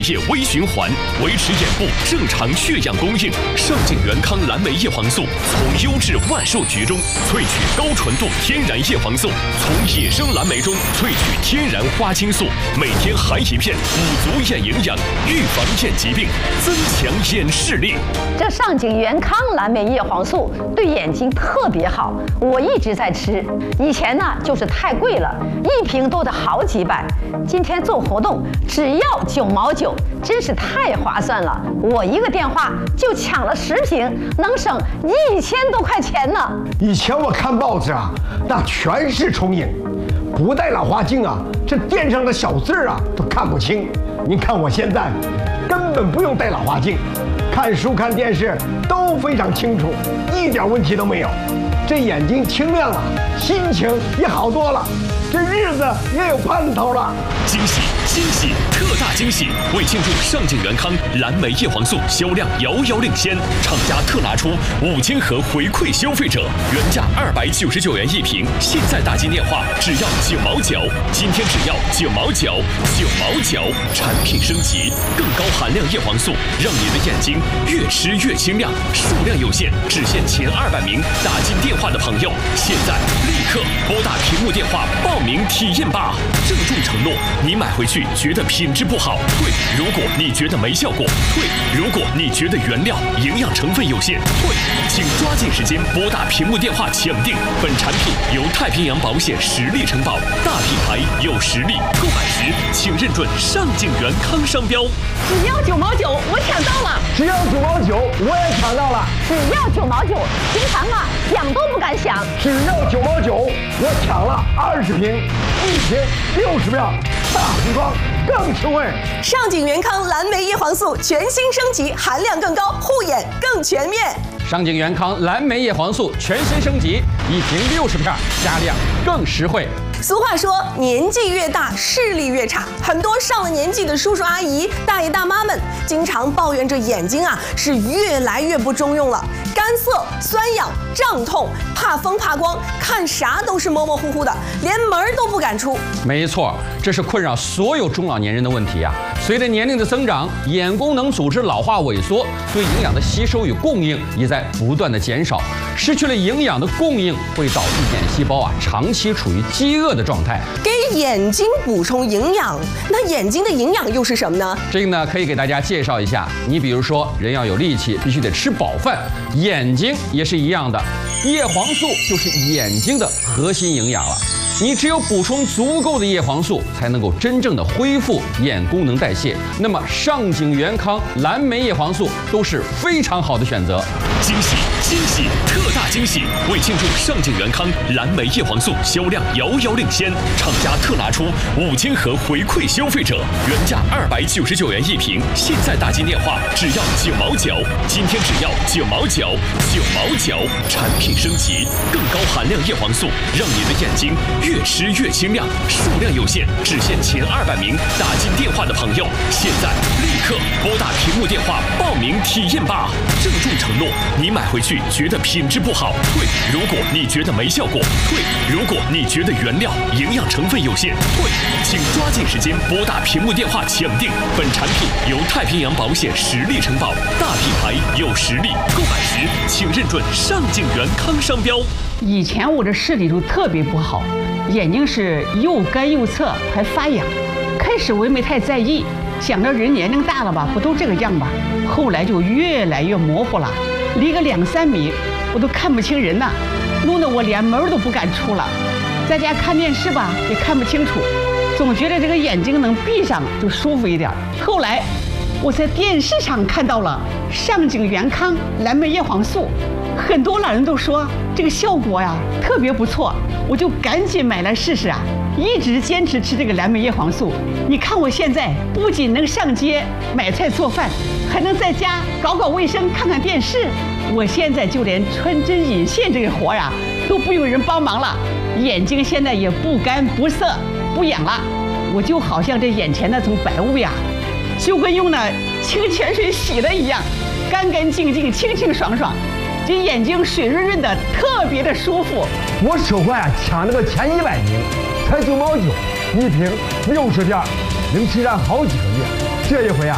液微循环，维持眼部正常血氧供应。上镜元康蓝莓叶黄素从优质万寿菊中萃取高纯度天然叶黄素，从野生蓝莓中萃取天然花青素，每天含一片，补足眼营养，预防眼疾病，增强眼视力。 这上镜元康蓝莓叶黄素对眼睛特别好，我一直在吃。以前呢就是太贵了，一瓶都得好几百。今天做活动只要9毛9。真是太划算了！我一个电话就抢了10瓶，能省1000多块钱呢。 以前我看报纸啊，那全是重影，不戴老花镜啊，这垫上的小字啊都看不清。您看我现在根本不用戴老花镜，看书看电视都非常清楚，一点问题都没有。这眼睛清亮了，心情也好多了，这日子也有盼头了。 惊喜惊喜特大惊喜！为庆祝上镜元康蓝莓叶黄素销量遥遥领先，厂家特拿出5000盒回馈消费者，原价299元一瓶，现在打进电话只要9毛9，今天只要9毛9，9毛9，产品升级，更高含量叶黄素，让你的眼睛越吃越清亮。数量有限，只限前200名打进电话的朋友，现在立刻拨打屏幕电话报名体验吧！郑重承诺，你买回去觉得品质不好，退；如果你觉得没效果，退；如果你觉得原料营养成分有限，退。请抓紧时间拨打屏幕电话抢订。本产品由太平洋保险实力承保，大品牌有实力，购买时请认准上镜元康商标。 只要9毛9，我抢到了！ 只要9毛9，我也抢到了！ 只要9毛9，平常啊想都不敢想。 只要9毛9，我抢了20瓶，一瓶60秒，大瓶装更实惠。 上镜元康蓝莓叶黄素全新升级，含量更高，护眼更全面。 上镜元康蓝莓叶黄素全新升级，一瓶60片，加量更实惠。 俗话说，年纪越大，视力越差。很多上了年纪的叔叔阿姨、大爷大妈们，经常抱怨这眼睛啊是越来越不中用了，干涩、酸痒、胀痛，怕风怕光，看啥都是模模糊糊的，连门都不敢出。 没错，这是困扰所有中老年人的问题啊。随着年龄的增长，眼功能组织老化萎缩，对营养的吸收与供应也在不断的减少。失去了营养的供应，会导致眼细胞啊长期处于饥饿的状态。 给眼睛补充营养，那眼睛的营养又是什么呢？ 这个呢，可以给大家介绍一下。你比如说，人要有力气，必须得吃饱饭，眼睛也是一样的。叶黄素就是眼睛的核心营养了。你只有补充足够的叶黄素，才能够真正的恢复眼功能代谢。那么上镜元康蓝莓叶黄素都是非常好的选择。 惊喜惊喜特大惊喜！为庆祝上镜元康蓝莓叶黄素销量遥遥领先，厂家特拿出5000盒回馈消费者，原价299元一瓶，现在打进电话只要9毛9，今天只要9毛9，9毛9，产品升级，更高含量叶黄素，让你的眼睛越吃越清亮。数量有限，只限前200名打进电话的朋友，现在立刻拨打屏幕电话报名体验吧！郑重承诺，你买回去觉得品质不好，退；如果你觉得没效果，退；如果你觉得原料营养成分有限，退。请抓紧时间拨打屏幕电话抢订。本产品由太平洋保险实力承保，大品牌有实力，购买时请认准上镜元康商标。 以前我的视力就特别不好，眼睛是又干又涩，还发痒。开始我也没太在意，想着人年龄大了吧，不都这个样吧。后来就越来越模糊了，离个2、3米我都看不清人呐，弄得我连门都不敢出了。在家看电视吧，也看不清楚，总觉得这个眼睛能闭上就舒服一点。后来我在电视上看到了上镜元康蓝莓叶黄素，很多老人都说这个效果呀特别不错，我就赶紧买来试试啊，一直坚持吃这个蓝莓叶黄素。你看我现在不仅能上街买菜做饭，还能在家搞搞卫生、看看电视。我现在就连穿针引线这个活呀都不用人帮忙了，眼睛现在也不干不涩不痒了，我就好像这眼前那层白雾呀，就跟用那清泉水洗了一样，干干净净、清清爽爽，这眼睛水润润的，特别的舒服。 我手环啊抢了个前100名，才9毛9，一瓶60片，能吃上好几个月。这一回啊，